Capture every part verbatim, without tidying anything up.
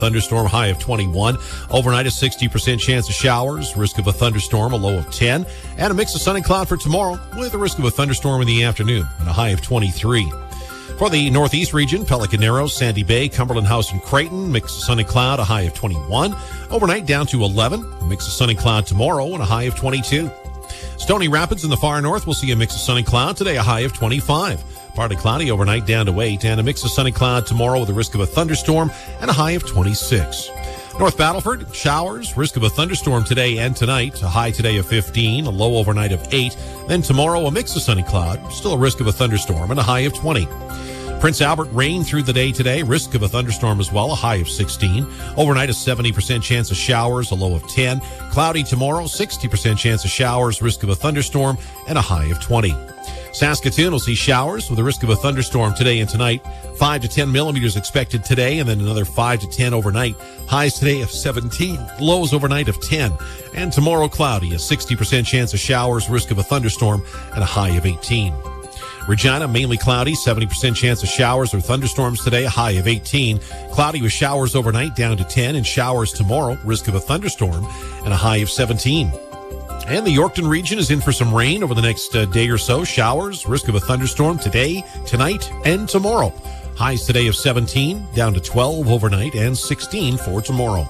thunderstorm, high of twenty-one. Overnight, a sixty percent chance of showers, risk of a thunderstorm, a low of ten. And a mix of sun and cloud for tomorrow with a risk of a thunderstorm in the afternoon and a high of twenty-three. For the northeast region, Pelican Narrows, Sandy Bay, Cumberland House, and Creighton, mix of sun and cloud, a high of twenty-one. Overnight down to eleven. A mix of sun and cloud tomorrow and a high of twenty-two. Stony Rapids in the far north will see a mix of sun and cloud today, a high of twenty-five. Partly cloudy overnight down to eight, and a mix of sun and cloud tomorrow with a risk of a thunderstorm and a high of twenty-six. North Battleford, showers, risk of a thunderstorm today and tonight, a high today of fifteen, a low overnight of eight. Then tomorrow, a mix of sun and cloud, still a risk of a thunderstorm and a high of twenty. Prince Albert, rain through the day today, risk of a thunderstorm as well, a high of sixteen. Overnight, a seventy percent chance of showers, a low of ten. Cloudy tomorrow, sixty percent chance of showers, risk of a thunderstorm, and a high of twenty. Saskatoon will see showers with a risk of a thunderstorm today and tonight. five to ten millimeters expected today, and then another five to ten overnight. Highs today of seventeen, lows overnight of ten. And tomorrow, cloudy, a sixty percent chance of showers, risk of a thunderstorm, and a high of eighteen. Regina, mainly cloudy, seventy percent chance of showers or thunderstorms today, a high of eighteen. Cloudy with showers overnight down to ten, and showers tomorrow, risk of a thunderstorm, and a high of seventeen. And the Yorkton region is in for some rain over the next uh, day or so. Showers, risk of a thunderstorm today, tonight, and tomorrow. Highs today of seventeen, down to twelve overnight, and sixteen for tomorrow.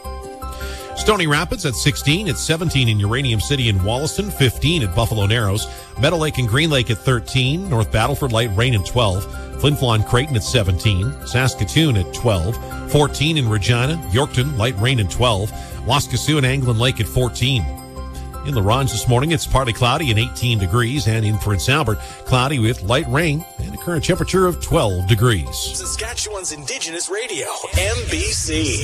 Stony Rapids at sixteen, it's seventeen in Uranium City and Wollaston, fifteen at Buffalo Narrows, Meadow Lake and Green Lake at thirteen, North Battleford light rain at twelve, Flin Flon Creighton at seventeen, Saskatoon at twelve, fourteen in Regina, Yorkton light rain at twelve, Waskesiu and Anglin Lake at fourteen. In La Ronge this morning, it's partly cloudy and eighteen degrees, and in Prince Albert, cloudy with light rain and a current temperature of twelve degrees. Saskatchewan's Indigenous Radio, M B C.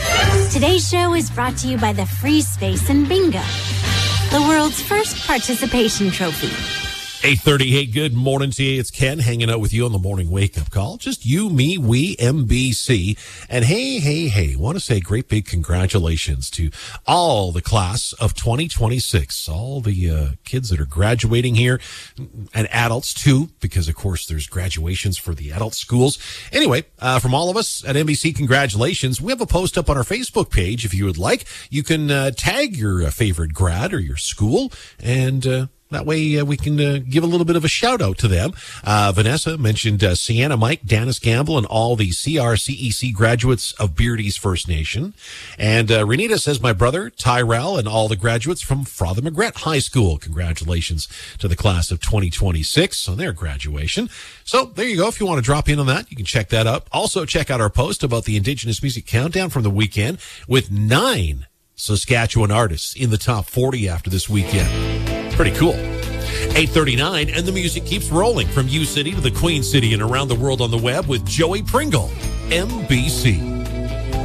Today's show is brought to you by the Free Space in Bingo, the world's first participation trophy. eight thirty, hey, good morning to you. It's Ken hanging out with you on the morning wake-up call. Just you, me, we, M B C. And hey, hey, hey, want to say great big congratulations to all the class of twenty twenty-six, all the uh, kids that are graduating here, and adults too, because, of course, there's graduations for the adult schools. Anyway, uh, from all of us at M B C, congratulations. We have a post up on our Facebook page. If you would like, you can uh, tag your uh, favorite grad or your school, and uh, that way uh, we can uh, give a little bit of a shout out to them. Uh, Vanessa mentioned uh, Sienna Mike, Dennis Gamble, and all the C R C E C graduates of Beardy's First Nation. And uh, Renita says, my brother, Tyrell, and all the graduates from Father McGrath High School. Congratulations to the class of twenty twenty-six on their graduation. So there you go. If you want to drop in on that, you can check that out. Also, check out our post about the Indigenous Music Countdown from the weekend with nine Saskatchewan artists in the top forty after this weekend. Pretty cool. eight thirty-nine, and the music keeps rolling from U City to the Queen City and around the world on the web with Joey Pringle, M B C.